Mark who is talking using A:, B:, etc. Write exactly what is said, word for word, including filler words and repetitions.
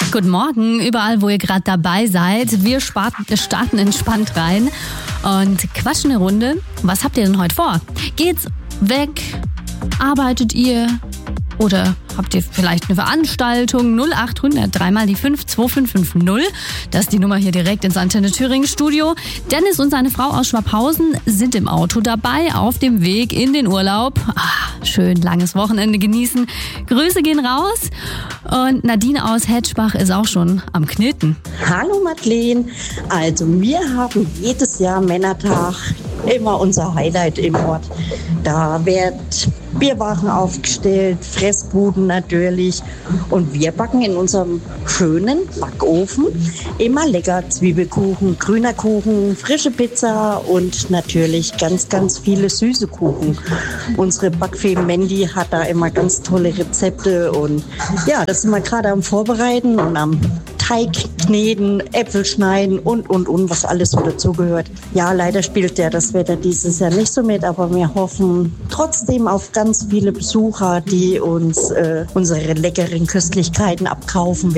A: Guten Morgen, überall, wo ihr gerade dabei seid. Wir starten entspannt rein und quatschen eine Runde. Was habt ihr denn heute vor? Geht's weg? Arbeitet ihr? Oder habt ihr vielleicht eine Veranstaltung? null acht hundert, dreimal die fünf, zwei fünf fünf null. Das ist die Nummer hier direkt ins Antenne Thüringen Studio. Dennis und seine Frau aus Schwabhausen sind im Auto dabei, auf dem Weg in den Urlaub. Ah, schön langes Wochenende genießen. Grüße gehen raus. Und Nadine aus Hetschbach ist auch schon am Kneten.
B: Hallo Madeleine. Also wir haben jedes Jahr Männertag, immer unser Highlight im Ort. Da wird Bierwagen aufgestellt, Fressbuden natürlich. Und wir backen in unserem schönen Backofen immer lecker Zwiebelkuchen, grüner Kuchen, frische Pizza und natürlich ganz, ganz viele süße Kuchen. Unsere Backfee Mandy hat da immer ganz tolle Rezepte und ja, das sind wir gerade am Vorbereiten und am Teig kneten, Äpfel schneiden und, und, und, was alles so dazugehört. Ja, leider spielt ja das Wetter dieses Jahr nicht so mit, aber wir hoffen trotzdem auf ganz viele Besucher, die uns äh, unsere leckeren Köstlichkeiten abkaufen werden.